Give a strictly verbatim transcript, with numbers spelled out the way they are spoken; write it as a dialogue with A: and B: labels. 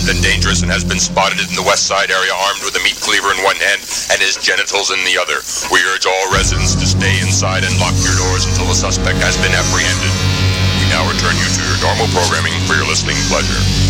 A: and dangerous and has been spotted in the West Side area armed with a meat cleaver in one hand and his genitals in the other. We urge all residents to stay inside and lock your doors until the suspect has been apprehended. We now return you to your normal programming for your listening pleasure.